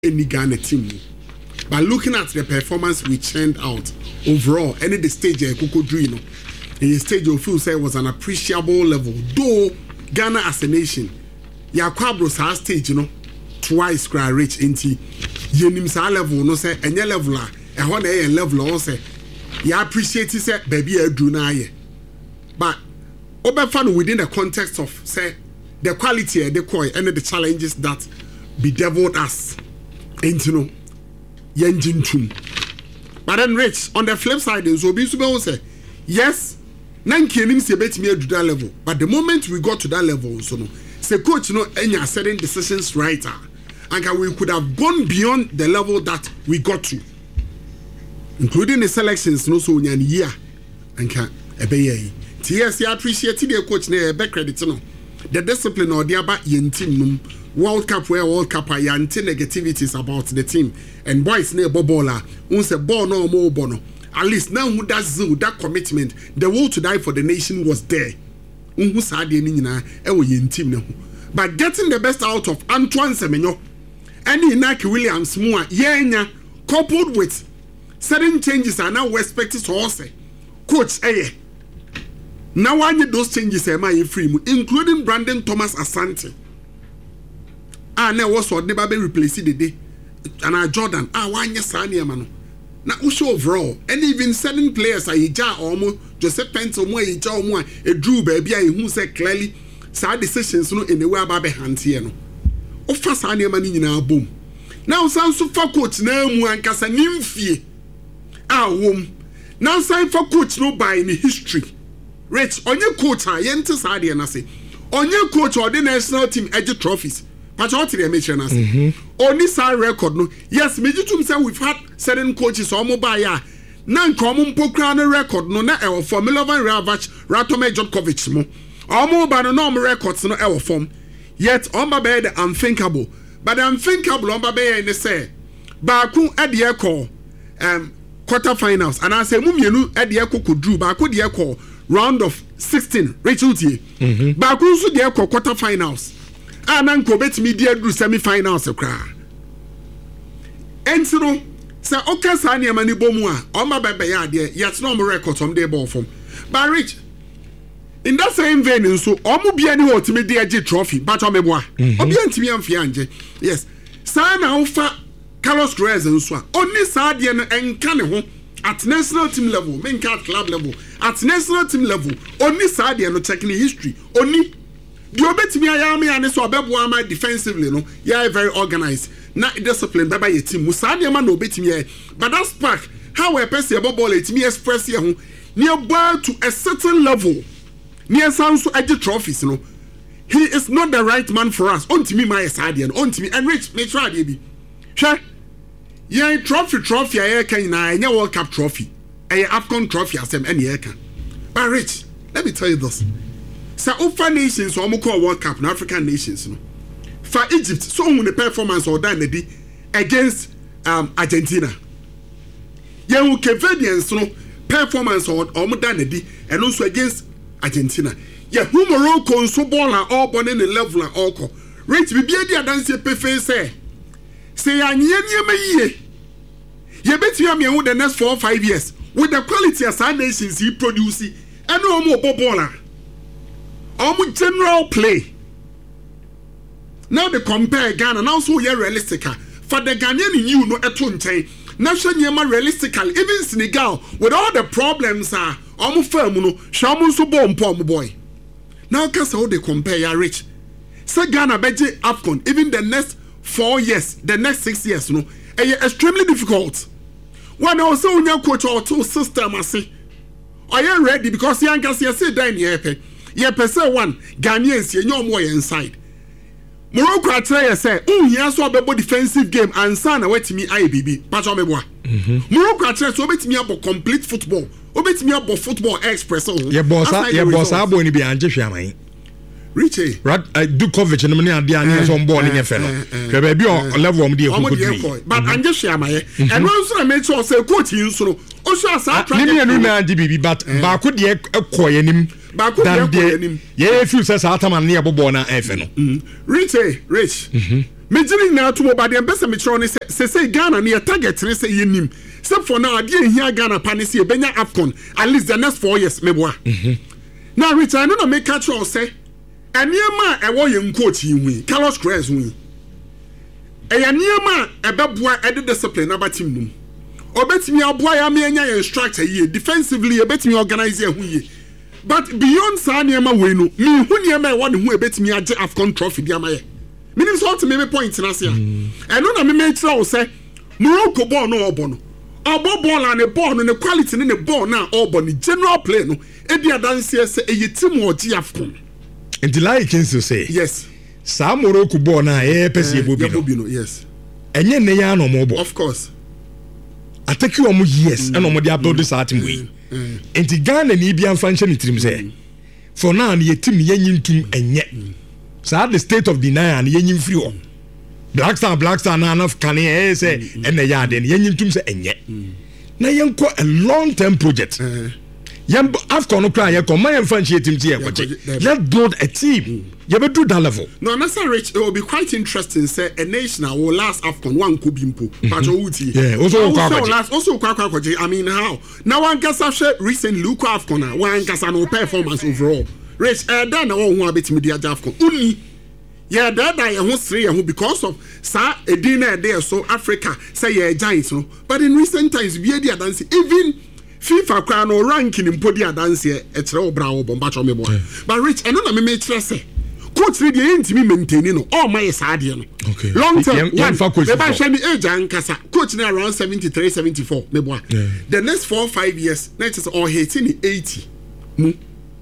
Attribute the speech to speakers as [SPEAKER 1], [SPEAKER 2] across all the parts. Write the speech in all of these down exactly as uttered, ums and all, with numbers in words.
[SPEAKER 1] any Ghana team. But looking at the performance we churned out overall, any the stage uh, Koko Drew, you know, the stage of feel say was an appreciable level. Though Ghana as a nation, Yakwabros has stage, you know, twice cry rich into yenim sa level, no say any level a one a level say ya appreciate say baby a do na ye. But over fun within the context of say the quality of the koi and the challenges that bedeviled us into no yenjin tum. But then Rich on the flip side is so be say yes, nanki enim se betimi adu that level. But the moment we got to that level, so no, say coach no enya certain decisions right, and we could have gone beyond the level that we got to, including the selections no so nyan year and can ebeye. T S C appreciate the coach na be credit no. The discipline or the about yen team World Cup where World Cup are anti negativities about the team and boys near bobola unse ball no more bono. At least now who that zeal, that commitment, the will to die for the nation was there. Unhu sadi ni na ewo yen team no. But getting the best out of Antoine Semenyo and Inaki Williams Mua yenya coupled with certain changes are now expected to also coach eh. Now I need those changes am I free, including Brandon Thomas Asante. Ah, now was what never be replaced the day. And I Jordan, ah, one year Sanya mano. Now also overall, and even certain players are Ija Omo, Joseph Pencil, Mo Ija Omo, a Drew baby, who said clearly, sad decisions no in the way about hands here. No, of first Sanya money in our boom. Now sounds so for coach now, and Casanim fee. Ah, womb. Now sign for coach no by in history. Rich, on your coach, I enter Sadi and I say, on your coach or the national team edge trophies. But what did I mention? I say, on this side record, no, yes, Major Tum say we've had certain coaches or mobile. Nan common pokrana record, no, not our Formula Van Ravach, Ratome Djokovic, mo. Or mobile normal records, no, our form. Yet, on my bed, unthinkable. But the unthinkable on my bed, and they say, Baku at the echo, um, quarterfinals. And I say, Mumyanu at the echo could do, Baku the echo. Round of sixteen, Rachel T. Mm-hmm. But also the quarterfinals. And then go bet me dear do semi-finals a cry. And so, say, okay, Sanya Mani Bomua, on my baby idea, yet no more records on the ball from. But Rich, in that same vein, so, almost be any ultimate D J trophy, but on me boy. Obient me and Fianje. Yes. Sana Alpha Carlos Reyes and so only Sardian and Caneho. At national team level, main card club level, at national team level, only Saudi and no checking history. Only the obet me I am and so Bebuama defensively, no, yeah, very organized, not disciplined by a team. Musadi man obet me, but that spark how a person about ball it me express here nearby to a certain level. Near sounds to edge trophies, no. He is not the right man for us. On to me, my Saudi and on to me, and Rich, may try, baby. Sure. Yeah, trophy, trophy, I can na any World Cup trophy, a Afcon trophy, as them any can. But Rich, let me tell you this: so, over nations, or call World Cup, no African nations, no. For Egypt, so when the performance or done the day against um Argentina, yeah, we Cavadians, no performance or or done the day, and also against Argentina. Yeah, who Morocco so ball and all born in the level and all. Rich, we be a dance perfect say. Say I near me. You bet you me with the next four or five years with the quality of our nations he produces and no more bobola. Almost general play. Now they compare Ghana now so yeah realistic. For the Ghanaian in you no etunte. Nation yema realistically even Senegal with all the problems are almost firm no shamu so bomb pom boy. Now cause how they compare ya Rich. Say Ghana beje Afcon even the next four years, the next six years, no, eh, extremely difficult. When I was on your coach or two system, I say, are you ready? Because young guys, you say, down here, you person one Ghanaians, you know more inside. Morocco, I tell you, say, oh, he has a defensive game, and son, wait me, I baby, patch on me, boy. Morocco, I tell you, so wait me about complete football, wait me about football express.
[SPEAKER 2] Your boss, your boss, I'm going to be Angie.
[SPEAKER 1] Richie,
[SPEAKER 2] Rad, I do coverage and money are the on board in a fellow. Baby, on level of the
[SPEAKER 1] but I'm just share my and once I made sure say coach you so also as I
[SPEAKER 2] try to be but Baku de acquire him. Baku de him. Yeah, if you says Ataman near Bobona F N.
[SPEAKER 1] Richie, Rich. Major now to about the ambassador Mitroni say say Ghana near target ne say yenim. Except for now, I didn't hear Ghana panisi Benya Afcon at least the next four years meboa. Now Rich, I don't make catch or say and near ma a warrior coach you Carlos Crez win. A near ma a babwa added discipline about him. Or bet me a boy I mean instructor ye defensively a bet me organizer who ye. But beyond Sanyama Wenu, me who near my one who bet me a Afcon trophy Diamaye. Meaning so to me points in Asia. And no me make so say Morocco born no obono. Abo ball and a ball and the quality in the ball now obono general play no e dia dance say e team or Afcon.
[SPEAKER 2] And the like can say
[SPEAKER 1] yes.
[SPEAKER 2] Sa Morocco born na e pese bobi no.
[SPEAKER 1] Yes.
[SPEAKER 2] Enye ne ya no mo bo.
[SPEAKER 1] Of course.
[SPEAKER 2] I take you omo yes and omo dey build this team way. And the Ghana ni bia function ni team say. For now ni team yenyim tum enye. So the state of denial and yenyim free on. Black Star, Black Star, na enough can he say, and the yard and yenyim tum say enye. Na yenko a long term project. Yam Afcon no cry, yako my enfranchise team here. Let's build a team. You ever do that level?
[SPEAKER 1] No, that's not rich. It will be quite interesting. Say a nation will last Afcon one kubimpo.
[SPEAKER 2] Yeah, also
[SPEAKER 1] last also kwakwakoji. I mean how? Now one can say recent look Afcon. One can say no performance overall. Rich, uh, then I want to be media Afcon. Only, yeah, that I want three and because of sa a dinner there so Africa say yeah giants no. But in recent times, we are dancing even FIFA crown or ranking in podia dance here. It's all brown bombacho me boy. But Rich, I know that me make sure say coach really ain't me maintaining no. All my side no.
[SPEAKER 2] Okay.
[SPEAKER 1] Long term, one for coach. Maybe show me age and kasa coach now around seventy-three, seventy-four. Me boy. The next four five years, next is all eighteen, eighty. Mm.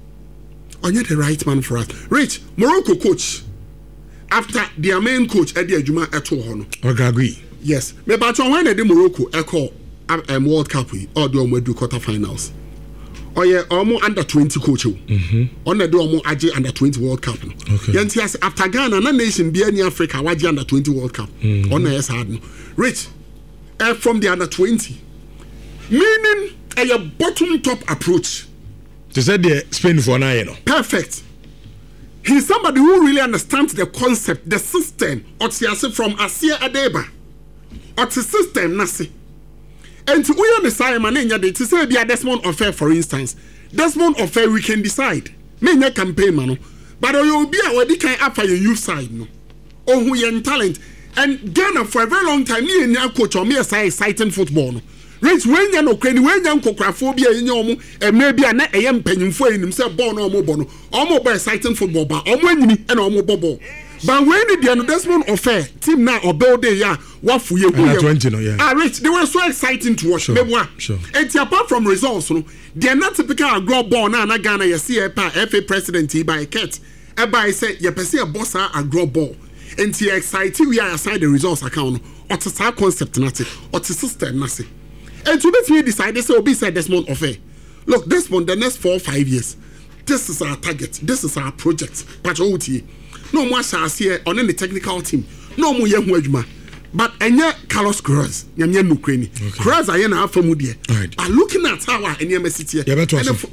[SPEAKER 1] Are you the right man for us? Rich, Morocco coach. After their main coach, Eddie Ajuma Eto Hono.
[SPEAKER 2] Okay, agree.
[SPEAKER 1] Yes. Me but when they Morocco echo um, World Cup we or do we do quarterfinals. Or yeah, almost under twenty coach. Mm-hmm. On the do almost Aji under twenty World Cup. Okay. Yes, after Ghana, na nation be in Africa, Waji under twenty World Cup. Mm-hmm. On the yes hard no. Rich, uh, from the under twenty. Meaning a bottom top approach.
[SPEAKER 2] To say the Spain for now, you know.
[SPEAKER 1] Perfect. He's somebody who really understands the concept, the system. Or from Asia Adeba. Or the system, Nasi. And to we understand, man, to say be a Desmond Affair, for instance. Desmond Affair, we can decide. Many campaign, man. But you'll be a what they can after your youth side, no. Or who you're in talent. And Ghana, for a very long time, me and your coach, or me as exciting football, no. Rich when you no crane when you phobia in your and maybe a net a young penny for himself born or mobono almost by exciting football but or when you and almost bubble. But when the other Desmond Affair team now or build day yeah what for you
[SPEAKER 2] twenty no yeah.
[SPEAKER 1] Ah Rich they were so exciting to watch.
[SPEAKER 2] Sure, sure.
[SPEAKER 1] And apart from results, no, they are not typical a grow ball now na Ghana you see a F A president by Ket. Eba say you perceive a boss a grow ball. And the exciting we are aside the results account or to start concept nati or to system nasi. And to make me decide, they say, Obi said Desmond Affair. Look, Desmond, the next four or five years, this is our target, this is our project. Patrioty. No more shall see on any technical team. No more young Wejma. But and yet, Carlos Cruz, Yamian Ukraine. Cruz, I am from Mudia. Are looking at how I am a city. But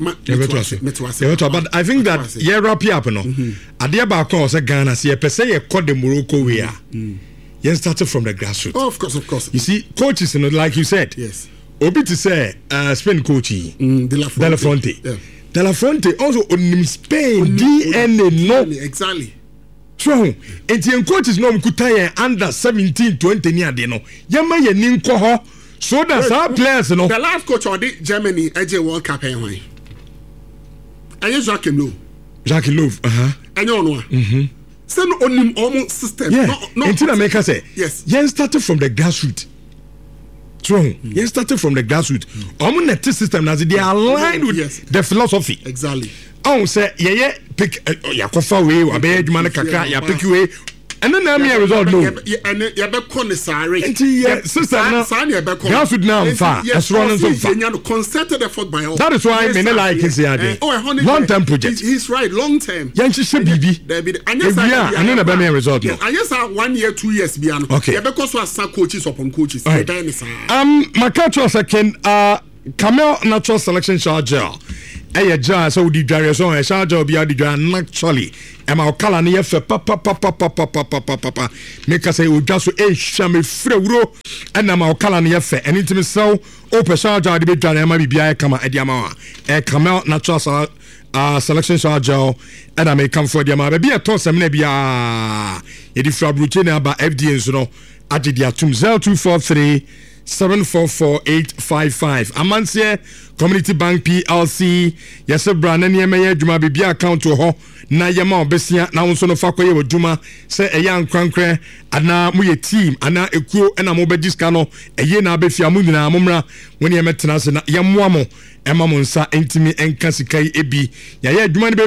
[SPEAKER 2] I think that, yeah, wrap up, no. Adiaba calls a Ghana, see a per se, a called the Morocco we are. You started from the grassroots.
[SPEAKER 1] Oh, of course, of course.
[SPEAKER 2] You see, coaches, you know, like you said.
[SPEAKER 1] Yes.
[SPEAKER 2] Obi to say, uh, Spain coaching,
[SPEAKER 1] mm, De La Fronte.
[SPEAKER 2] De La Fronte.
[SPEAKER 1] Yeah.
[SPEAKER 2] De La Fronte also on Spain, D N A, no.
[SPEAKER 1] Exactly.
[SPEAKER 2] So, and the coaches no kutaya under seventeen, twenty near de no. Yama ye ninko ho. So that's our players, no.
[SPEAKER 1] The last coach of the Germany, A J World Cup, eh, why? And you Jacques Lowe.
[SPEAKER 2] Jacques Lowe, uh huh.
[SPEAKER 1] And you know, mm-hmm. Send on him almost system.
[SPEAKER 2] Yeah. No, no. Until I make us say,
[SPEAKER 1] yes.
[SPEAKER 2] Yen started from the grassroots. True. Mm. Yen started from the grassroots. Omo mm. net system now they are aligned with yes. the philosophy.
[SPEAKER 1] Exactly.
[SPEAKER 2] Oh, say yeah yeah pick ya kofa we wa be adwuma na kakra ya pick we. And then I'm here result no.
[SPEAKER 1] And you be connesare.
[SPEAKER 2] And sister now. Grassroots now far. As running so far.
[SPEAKER 1] Concerted effort by all.
[SPEAKER 2] That is why me like it say long term project.
[SPEAKER 1] He's right, long term.
[SPEAKER 2] Yen hye bibi. And yes, and then be result no.
[SPEAKER 1] And yes, one year, two years be an.
[SPEAKER 2] Okay.
[SPEAKER 1] You be cause was coaches upon coaches.
[SPEAKER 2] Um, my culture second uh Camel natural selection charger. ɛyɛ gya sɛ wodi dware so ɛhyɛ agya obi adi dware naturally ɛma ɔkala ne yɛfɛ papapapapapapapapa meka sɛ odwa so ɛhyia me frɛ wuro ɛna ma ɔkala ne yɛfɛ ɛne ntimi sɛw wopɛ hyɛ agya wode bɛdware ɛma biribiaa ɛkama ɛde ama wa ɛkama natural uh, selection hyɛ agya ɛna mekamfo ɛde ama baabi ɛtɔ sɛm na biaa yɛde firi aburokye ne aba F D A nso no agye de atom zero two four three seven four four eight five five Amansie Community Bank P L C yɛsɛ bra na nneɛma yɛ adwuma bibia account wɔ hɔ na yɛma obesia na nso no fa kɔyɛ adwuma sɛ ɛyɛ ankrankran ana mo yɛ team ana ekuo ɛna mo bɛgye sika no ɛyɛ na abɛfia mo nyinaa mo mmra mo ne yɛmɛtena se na yɛmmoa mo ɛma mo nsa ntimi ɛnka sika yi ebi yɛyɛ adwuma no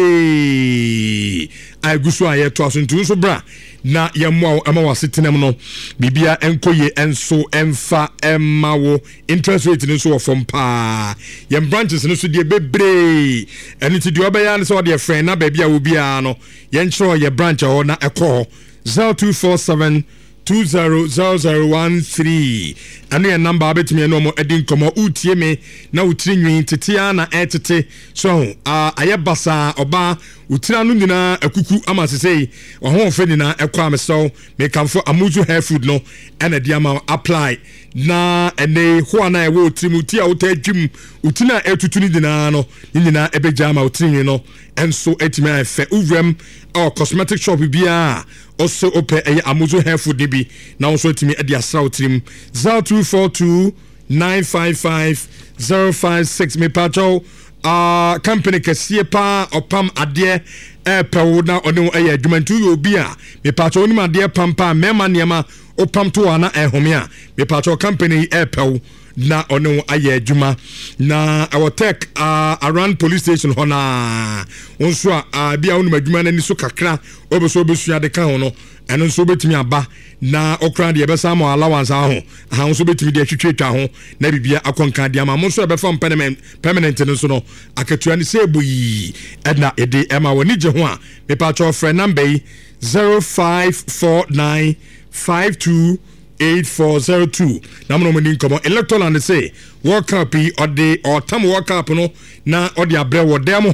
[SPEAKER 2] bebree aguso a yɛto aso ntu nso bra na yɛmmoa ɛma wasetenam no bibia ɛnkɔye ɛnso ɛmfa ɛma wo interest rate no nso wɔ fam paa yɛn branches no so deɛ bebree ɛno ti deɛ ɔbɛyɛ ne sɛ ɔde friend na baabi a wo biara no yɛn kyerɛ yɛ branch hɔ na ɛkɔ zero two four seven two zero zero zero one three ɛno yɛ number abɛtumi ɛno ɔmo ɛdi nkɔmɔ utie me na utiri nwin tetea na ɛtete so uh, ayɛ basa ɔba utira no nyinaa akuku ama sesei ɔho ɔfɛ nyinaa ɛkɔ amesɛw mekamfo amuzu hair food no ɛna di ama apply na ɛne ho ana ɛwɔ utiri mu uti a wota adwum uti na ɛtutu ne nyinaa no ne nyinaa ɛbɛgya ama utiri nwin no ɛnso ɛtumi ayɛfɛ uwuram ɔ cosmetic shop biara also open ɛyɛ amuzu hair food ne bi na nso ɛtumi ɛde asra utiri zero two four two nine five five zero five six me pacho uh company kɛseɛ pa opam adeɛ ɛpɛwo na ɔne ɛyɛ adwumantu yɛ obi a me pacho onim adeɛ pampa mɛma nneɛma opam to ana ɛhome a me pacho company ɛpɛwo na ɔne ayɛ adwuma na our tech uh, around police station hɔ na nso a uh, bia wonum adwuma no ani so kakra obeso obesua de ka ho no ɛno nso betumi aba na okra de yɛbɛsa ma allowance aho ha nso betumi de atwitwetwa ho na bibia akɔnka de ama mo nso ɛbɛfa permanent permanent no so no akatua ne sɛ boyi ɛna ɛde ɛma woni gye ho a mepa cho frɛ number yi zero five four nine five two eight four zero two na mo no mani nkomo electoral and say world cup yi ode or tam world cup no na ode abrɛ wɔ dem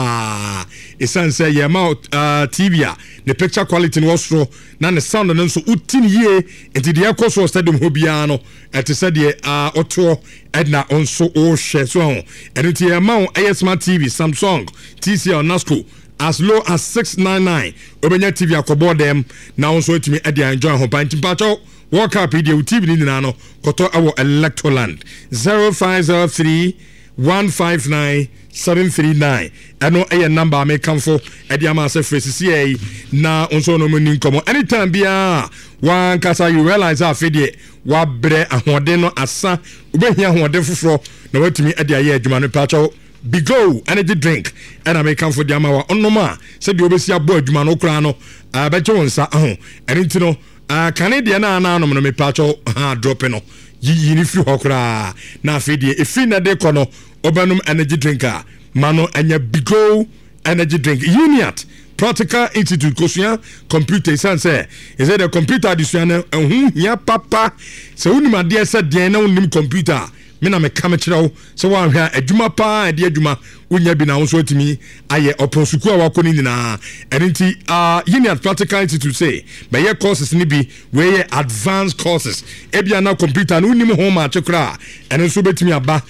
[SPEAKER 2] ha esan say ye ma uh, T V a the picture quality no was na the sound no so utin yie enti de ekoso stadium ho bia no ete say de uh, oto edna onso o hwe so enti ye ma o smart T V Samsung T C L Nasco as low as six ninety-nine obenya T V akobo dem na onso etimi ade enjoy ho panti pacho World Cup T V ni nano koto awo Electroland zero five zero three one five nine seven three nine eno eye number me kamfo edi ama se fresi na onso no muni nkomo anytime bia wan kasa you realize afedie wa bre ahode no asa obehia ahode foforo na watumi edi aye adwuma no pacho Bigo energy drink and I make come for the amawa onoma said you obesi abo adwuma no kra no abeche wonsa aho enti no Canadian na na no me pacho ha drop no yi ni free hokra na afedie efi na de kono obanum energy drinker mano anya Bigo energy drink Uniat Practical Institute kosua computer sense is it a computer addition ehun ya papa se unima de se den na unim computer me na me kam kyerɛw sɛ wa hwɛ adwuma pa ade adwuma wonya bi na wo so atimi ayɛ oponsuku a wakɔ ni nyinaa ɛnti uh Union Practical Institute say bɛyɛ courses ni bi wɛyɛ advanced courses ebia na computer no unim ho ma kyekra ɛno nso betimi aba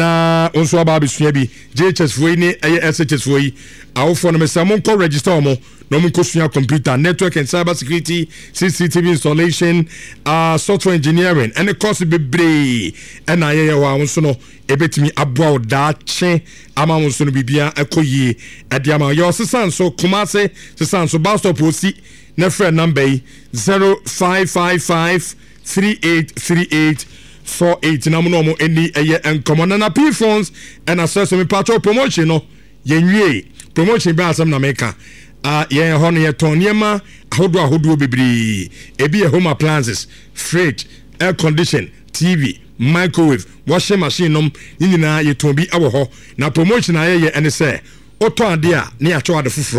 [SPEAKER 2] na onso aba abesua bi J H S foi ni ɛyɛ S H S foi awofo no me sɛ mon kɔ register mo no mun kosua computer network and cyber security C C T V installation uh software engineering and the course bebre and ayɛ wa wonso no ebetimi aboa da che ama wonso no bibia ekoyi ade ama yo sesan so Kumase sesan so bus stop osi na friend number zero five five five three eight three eight four eight na mo no mo eni eye enkomo na P phones and access me patro promotion no yenwie promotion ba asam na meka ah yen ho no ye ton niema ahodo ahodo bebri ebi home appliances fridge air condition T V microwave washing machine nom nyina ye ton bi awo ho na promotion ayeye ene se oto ade a na ya cho ade foforo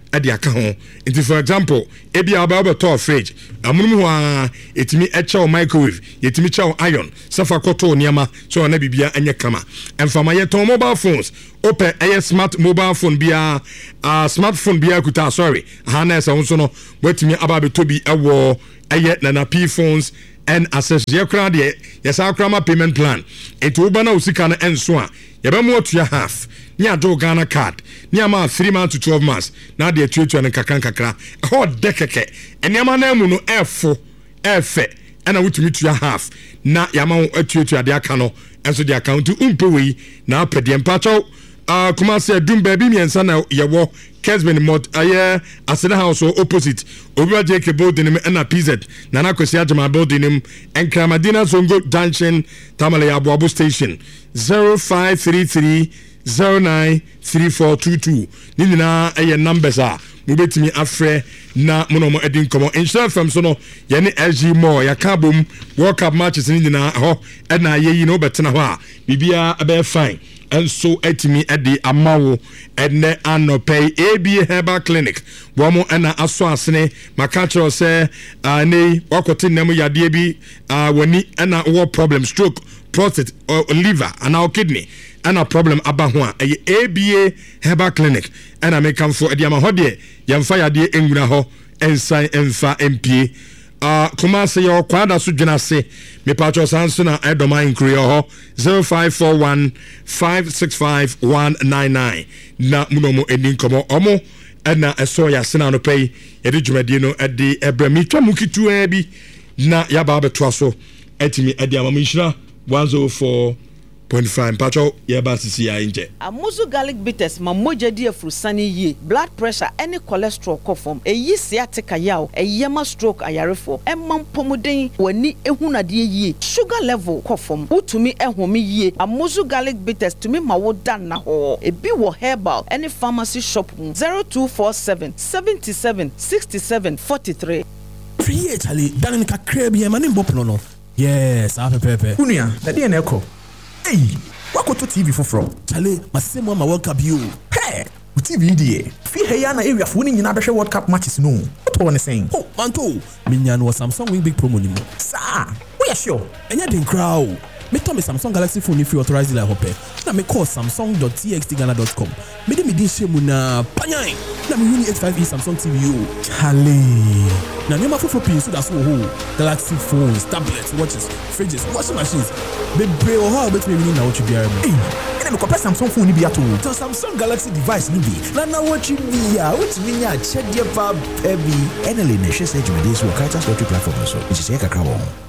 [SPEAKER 2] ɛde aka ho nti for example ebi a ɔbɛ ɔbɛtɔ fridge amunum hɔ a etimi ɛkyɛw microwave yɛtimi kyɛw iron safa kɔtɔ nneɛma so ɔna bibia ɛnyɛ kama ɛmfama yɛtɔn mobile phones opɛ ɛyɛ smart mobile phone bia uh, smartphone bia kuta sorry ha na ɛsɛ nso no watimi aba bɛtɔ bi ɛwɔ ɛyɛ nana p phones and access yɛ kora deɛ yɛsa krama payment plan etu wo bana usika na enso a yɛbɛmo atua half ni adwo Ghana card ni ama three months to twelve months na de atuatua ne kakran kakra ɛhɔ de keke eniama na mu no ɛfo ɛfɛ ɛna wutumi tua half na yama atuatua de aka no enso de account umpe wei na apɛde mpacho uh, kuma se dum baby miensa na yɛwɔ Kesben mod aye Asena House opposite Obiwa J K building him na P Z Nana Kwesi Ajama building him and Kramadina Zongo Junction Tamale Abu Abu station zero five three three zero nine three four two two Nini na aye numbers are mubetimi afre na muno mo edin komo insurance firm so no ye ne S G more ya ka bom World Cup matches ni na ho e na ye yi no betena ho a bibia abe fine enso etimi edi amawo enne anopay A B A Herbal Clinic womo ena aso asene makachro se ani wakote nemu yade bi wani ena wo problem stroke prostate or liver and our kidney and a problem aba ho a A B A Herbal Clinic and I make am for edi ama ho de yemfa yade enguna ho ensan emfa mpie Uh, kuma se yo kwada so dwena se me patcho sanso na edoma inkuri ho zero five four one five six five one nine nine na munomo endin komo omo na eso ya sena no pay ye de dwumade no e de ebrami twa mukitu e bi na ya ba beto so etimi e de amamishira one oh four point five patcho ye ba sisi ya nje
[SPEAKER 3] amuzu garlic bitters ma moja di afrusani ye blood pressure any cholesterol kofom eyi sciatica yaw eyema stroke ayarefo emam pomuden wani ehunade ye sugar level kofom utumi ehome ye amuzu garlic bitters tumi ma wo dan na ho ebi wo herbal any pharmacy shop zero two four seven seven seven six seven four three
[SPEAKER 4] Priye chali dan ka krebi e mani mbop no no yes a pepepe
[SPEAKER 5] unia na de na eko hey, wakoto T V for from.
[SPEAKER 4] Chale, masemo ma World Cup you.
[SPEAKER 5] Hey, T V die. Fi heya na area fo ni nyina behwe World Cup matches no. What one saying?
[SPEAKER 4] Oh, manto. Minya no Samsung win big promo ni mo.
[SPEAKER 5] Sa, we are sure.
[SPEAKER 4] Enya den crowd. Me to me Samsung Galaxy phone if you authorize dealer hope. Na me call samsung dot t x t ghana dot com. Me de me din shemu na panyan. Na me uni H five e Samsung T V o.
[SPEAKER 5] Chale.
[SPEAKER 4] Na me ma fofo pin so da so ho. Galaxy phones, tablets, watches, fridges, washing machines. Be bre o how bet me ni na what you biara me.
[SPEAKER 5] Eh, ina me compare Samsung phone ni bi ato.
[SPEAKER 4] To Samsung Galaxy device ni bi.
[SPEAKER 5] Na na what you bi ya, what me nya chede pa heavy.
[SPEAKER 6] Enely na hwese adwumade so Kaitas Lottery platform so. Nti se kakra wo.